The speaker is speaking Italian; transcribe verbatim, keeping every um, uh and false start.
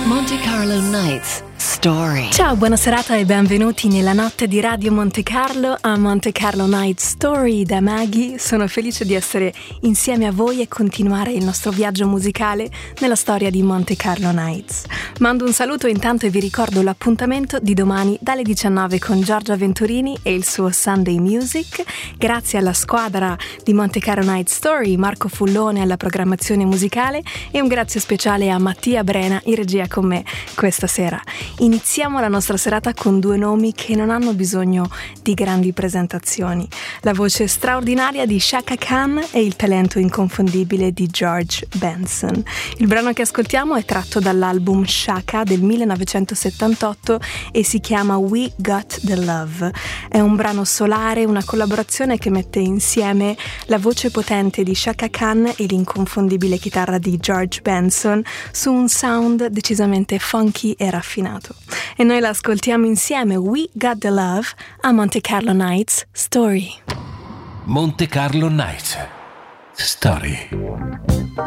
Monte Carlo Nights Story. Ciao, buona serata e benvenuti nella notte di Radio Monte Carlo a Monte Carlo Night Story da Maggie. Sono felice di essere insieme a voi e continuare il nostro viaggio musicale nella storia di Monte Carlo Nights. Mando un saluto intanto e vi ricordo l'appuntamento di domani dalle diciannove con Giorgia Venturini e il suo Sunday Music. Grazie alla squadra di Monte Carlo Night Story, Marco Fullone alla programmazione musicale e un grazie speciale a Mattia Brena in regia con me questa sera. Iniziamo la nostra serata con due nomi che non hanno bisogno di grandi presentazioni. La voce straordinaria di Chaka Khan e il talento inconfondibile di George Benson. Il brano che ascoltiamo è tratto dall'album Chaka del millenovecentosettantotto e si chiama We Got the Love. È un brano solare, una collaborazione che mette insieme la voce potente di Chaka Khan e l'inconfondibile chitarra di George Benson su un sound decisamente funky e raffinato. E noi la ascoltiamo insieme, We Got the Love, a Monte Carlo Nights Story. Monte Carlo Nights Story.